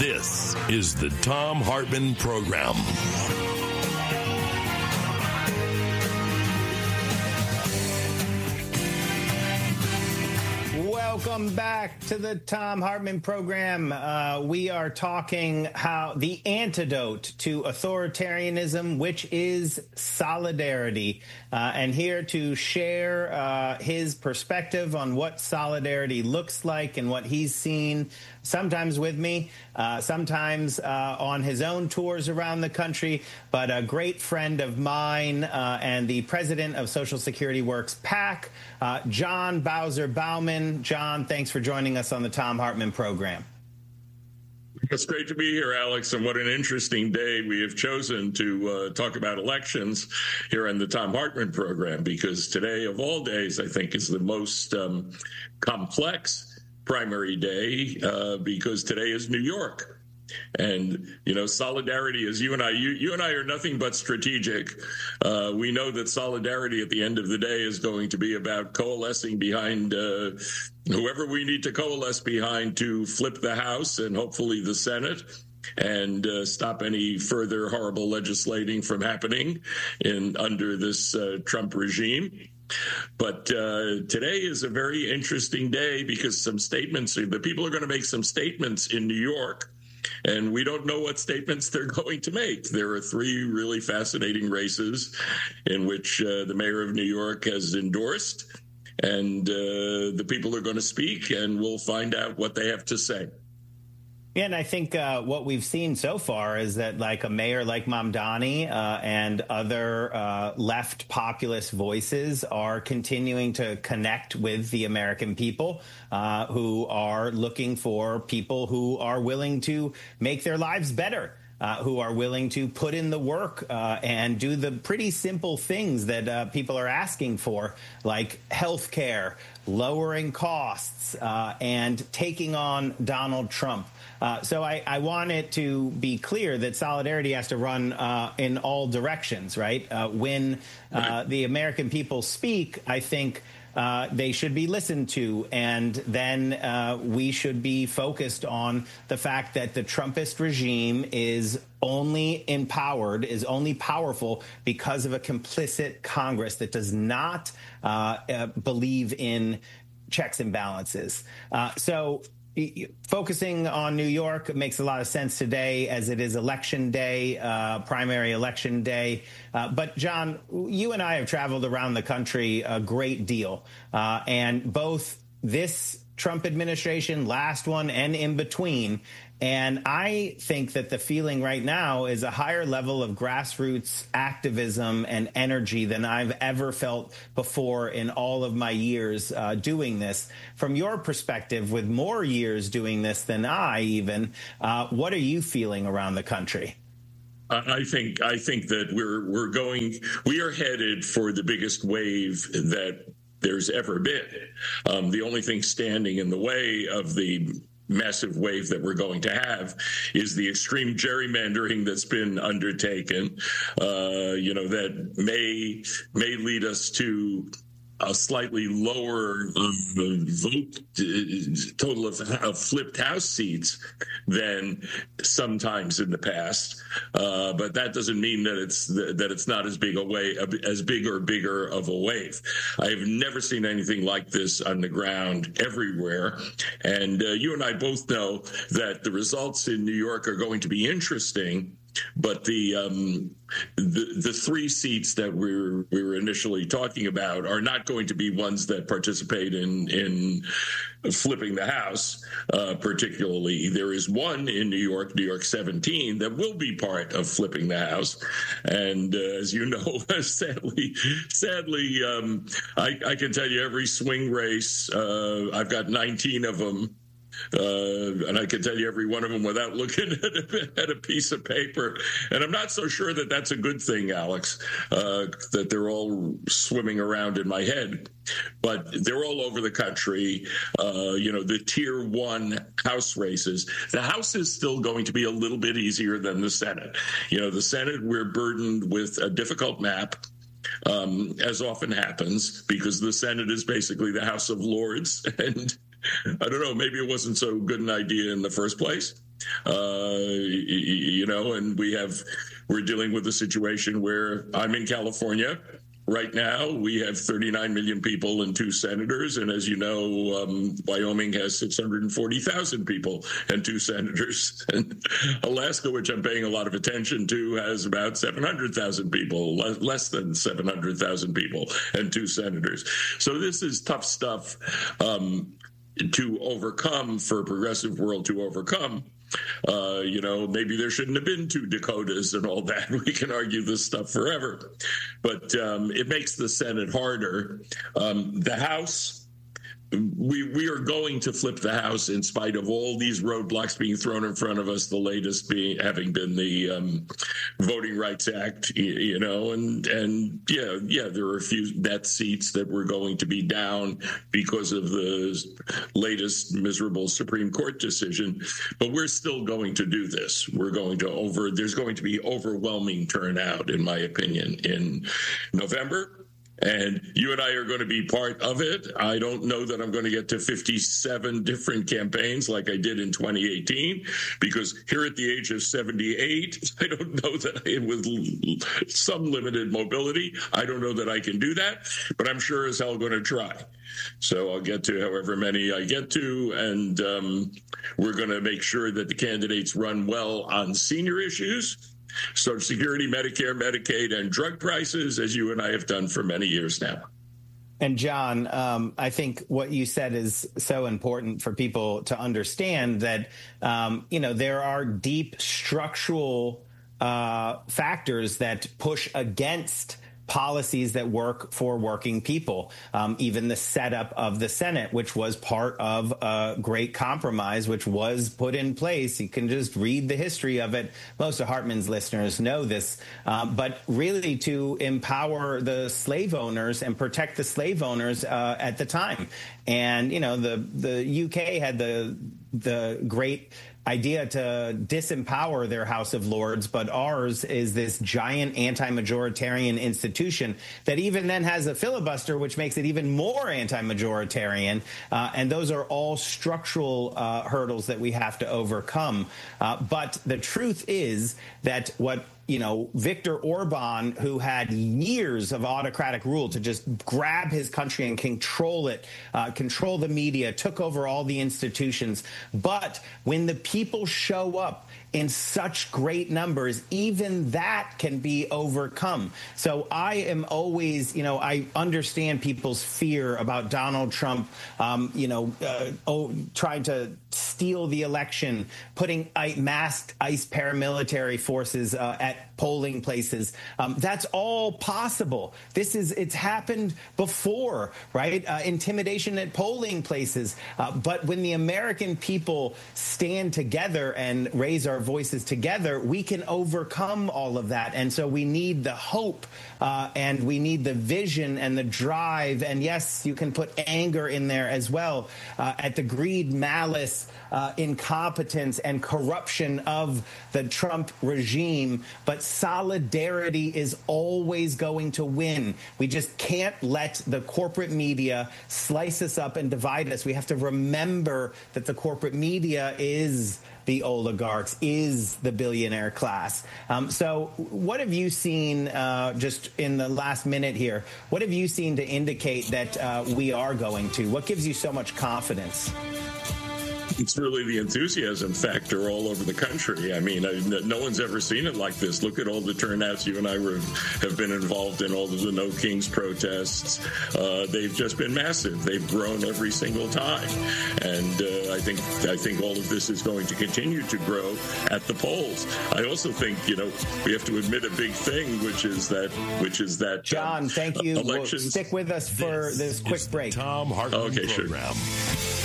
This is the Thom Hartmann Program. Welcome back to the Thom Hartmann Program. We are talking how the antidote to authoritarianism, which is solidarity. And here to share his perspective on what solidarity looks like and what he's seen, sometimes with me, sometimes on his own tours around the country, but a great friend of mine and the president of Social Security Works PAC, John Bowser Baumann. John, thanks for joining us on the Thom Hartmann Program. It's great to be here, Alex, and what an interesting day we have chosen to talk about elections here on the Thom Hartmann Program, because today, of all days, I think is the most complex primary day because today is New York. And, you know, solidarity is you and I are nothing but strategic. We know that solidarity at the end of the day is going to be about coalescing behind whoever we need to coalesce behind to flip the House and hopefully the Senate and stop any further horrible legislating from happening under this Trump regime. But today is a very interesting day because the people are going to make some statements in New York, and we don't know what statements they're going to make. There are three really fascinating races in which the mayor of New York has endorsed, and the people are going to speak, and we'll find out what they have to say. Yeah, and I think what we've seen so far is that, like, a mayor like Mamdani and other left populist voices are continuing to connect with the American people who are looking for people who are willing to make their lives better. Who are willing to put in the work and do the pretty simple things that people are asking for, like health care, lowering costs, and taking on Donald Trump. So I want it to be clear that solidarity has to run in all directions, right? When the American people speak, I think they should be listened to, and then we should be focused on the fact that the Trumpist regime is only empowered, is only powerful because of a complicit Congress that does not believe in checks and balances. So focusing on New York makes a lot of sense today, as it is election day, primary election day. But, John, you and I have traveled around the country a great deal, and both this Trump administration, last one, and in between. And I think that the feeling right now is a higher level of grassroots activism and energy than I've ever felt before in all of my years doing this. From your perspective, with more years doing this than I even, what are you feeling around the country? I think that we are headed for the biggest wave that there's ever been. The only thing standing in the way of the massive wave that we're going to have is the extreme gerrymandering that's been undertaken, that may lead us to a slightly lower vote total of flipped House seats than sometimes in the past, but that doesn't mean that it's not as big or bigger of a wave. I have never seen anything like this on the ground everywhere, and you and I both know that the results in New York are going to be interesting. But the three seats that we were initially talking about are not going to be ones that participate in flipping the House, particularly. There is one in New York 17, that will be part of flipping the House. And as you know, sadly, I can tell you every swing race, I've got 19 of them. And I can tell you every one of them without looking at a piece of paper. And I'm not so sure that that's a good thing, Alex, that they're all swimming around in my head. But they're all over the country. The tier one House races. The House is still going to be a little bit easier than the Senate. The Senate, we're burdened with a difficult map. As often happens, because the Senate is basically the House of Lords, and I don't know, maybe it wasn't so good an idea in the first place. And we're dealing with a situation where I'm in California. Right now, we have 39 million people and 2 senators. And as you know, Wyoming has 640,000 people and 2 senators. And Alaska, which I'm paying a lot of attention to, has about 700,000 people, less than 700,000 people and 2 senators. So this is tough stuff to overcome, for a progressive world to overcome. Maybe there shouldn't have been 2 Dakotas and all that. We can argue this stuff forever. But it makes the Senate harder. The House, we are going to flip the House in spite of all these roadblocks being thrown in front of us, the latest having been the Voting Rights Act, there are a few net seats that were going to be down because of the latest miserable Supreme Court decision. But we're still going to do this. There's going to be overwhelming turnout, in my opinion, in November. And you and I are going to be part of it. I don't know that I'm going to get to 57 different campaigns like I did in 2018, because here at the age of 78, I don't know that with some limited mobility, I don't know that I can do that, but I'm sure as hell going to try. So I'll get to however many I get to, and we're going to make sure that the candidates run well on senior issues, Social Security, Medicare, Medicaid, and drug prices, as you and I have done for many years now. And John, I think what you said is so important for people to understand that, there are deep structural factors that push against policies that work for working people. Even the setup of the Senate, which was part of a great compromise, which was put in place. You can just read the history of it. Most of Hartmann's listeners know this, but really to empower the slave owners and protect the slave owners at the time. And, the UK had the great idea to disempower their House of Lords, but ours is this giant anti-majoritarian institution that even then has a filibuster, which makes it even more anti-majoritarian. And those are all structural hurdles that we have to overcome. But the truth is that what Viktor Orban, who had years of autocratic rule to just grab his country and control it, control the media, took over all the institutions. But when the people show up in such great numbers, even that can be overcome. So I am always, I understand people's fear about Donald Trump, trying to steal the election, putting masked ICE paramilitary forces at polling places. That's all possible. It's happened before, right? Intimidation at polling places. But when the American people stand together and raise our voices together, we can overcome all of that. And so we need the hope and we need the vision and the drive. And yes, you can put anger in there as well at the greed, malice, incompetence and corruption of the Trump regime. But solidarity is always going to win. We just can't let the corporate media slice us up and divide us. We have to remember that the corporate media is the oligarchs, is the billionaire class. So what have you seen just in the last minute here? What have you seen to indicate that we are going to? What gives you so much confidence? It's really the enthusiasm factor all over the country. I mean, no one's ever seen it like this. Look at all the turnouts. You and I have been involved in all of the No Kings protests. They've just been massive. They've grown every single time. And I think all of this is going to continue to grow at the polls. I also think, we have to admit a big thing, which is that John, thank you. We'll stick with us for this quick break. Thom Hartmann program. Sure.